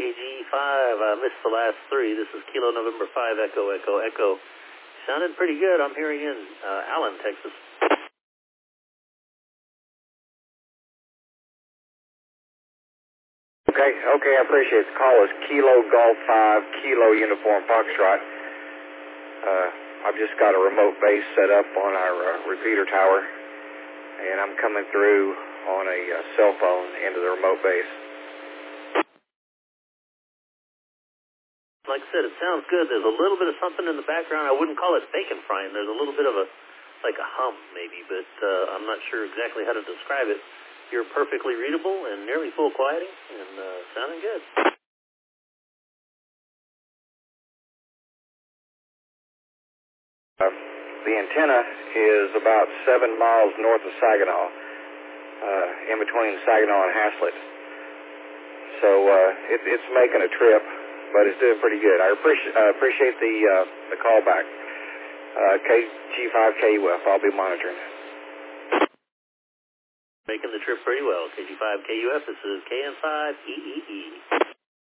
KG5. I missed the last three. This is Kilo November 5, Echo, Echo, Echo. Sounded pretty good. I'm hearing in Allen, Texas. Okay, I appreciate the call. It's Kilo Golf 5, Kilo Uniform Foxtrot. I've just got a remote base set up on our repeater tower, and I'm coming through on a cell phone into the remote base. Like I said, it sounds good. There's a little bit of something in the background. I wouldn't call it bacon frying. There's a little bit of like a hum maybe, but I'm not sure exactly how to describe it. You're perfectly readable and nearly full quieting and sounding good. The antenna is about 7 miles north of Saginaw, in between Saginaw and Haslett. So it's making a trip, but it's doing pretty good. I appreciate the call back. KG5KUF, I'll be monitoring. Making the trip pretty well. KG5KUF, this is KN5EEE.